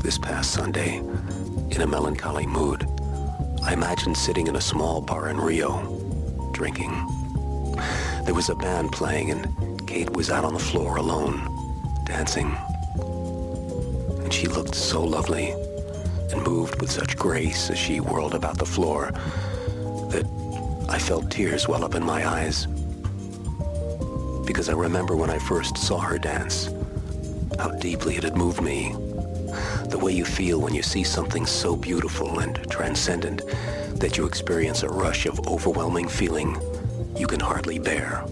This past Sunday, in a melancholy mood, I imagined sitting in a small bar in Rio, drinking. There was a band playing and Kate was out on the floor alone, dancing. And she looked so lovely and moved with such grace as she whirled about the floor that I felt tears well up in my eyes. Because I remember when I first saw her dance, how deeply it had moved me. The way you feel when you see something so beautiful and transcendent that you experience a rush of overwhelming feeling you can hardly bear.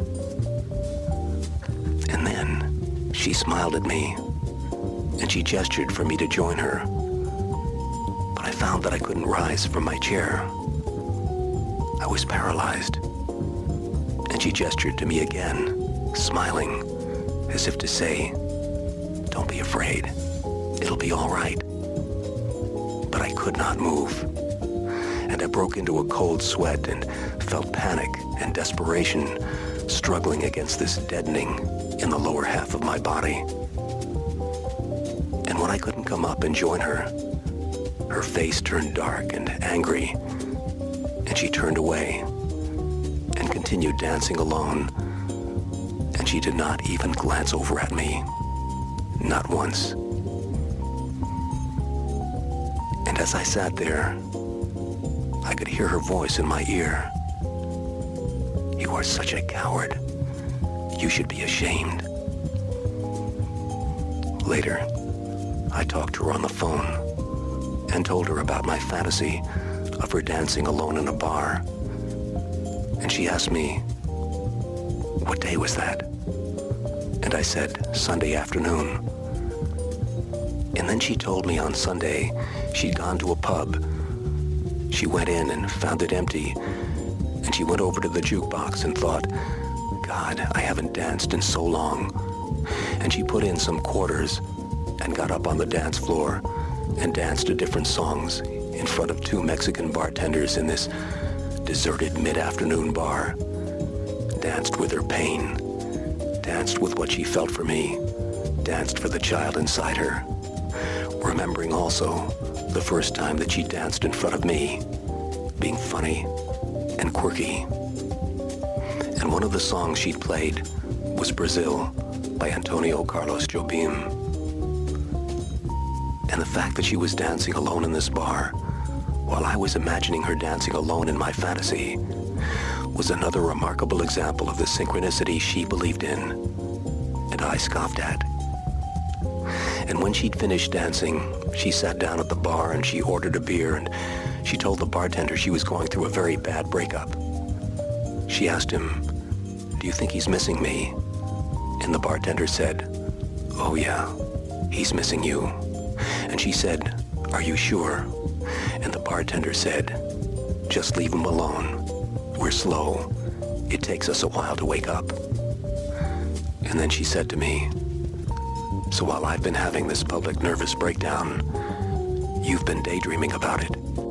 And then she smiled at me, and she gestured for me to join her. But I found that I couldn't rise from my chair. I was paralyzed. And she gestured to me again, smiling, as if to say, "Don't be afraid. It'll be all right." But I could not move. And I broke into a cold sweat and felt panic and desperation struggling against this deadening in the lower half of my body. And when I couldn't come up and join her, her face turned dark and angry, and she turned away and continued dancing alone, and she did not even glance over at me, not once. And as I sat there, I could hear her voice in my ear. "You are such a coward. You should be ashamed." Later, I talked to her on the phone and told her about my fantasy of her dancing alone in a bar. And she asked me, "What day was that?" And I said, "Sunday afternoon." And then she told me on Sunday she'd gone to a pub. She went in and found it empty, and she went over to the jukebox and thought, "God, I haven't danced in so long." And she put in some quarters and got up on the dance floor and danced to different songs in front of two Mexican bartenders in this deserted mid-afternoon bar. Danced with her pain, danced with what she felt for me, danced for the child inside her. Remembering also the first time that she danced in front of me, being funny and quirky. And one of the songs she'd played was Brazil by Antonio Carlos Jobim. And the fact that she was dancing alone in this bar, while I was imagining her dancing alone in my fantasy, was another remarkable example of the synchronicity she believed in, and I scoffed at. And when she'd finished dancing, she sat down at the bar and she ordered a beer, and she told the bartender she was going through a very bad breakup. She asked him, "Do you think he's missing me?" And the bartender said, "Oh yeah, he's missing you." And she said, "Are you sure?" And the bartender said, "Just leave him alone. We're slow. It takes us a while to wake up." And then she said to me, "So while I've been having this public nervous breakdown, you've been daydreaming about it."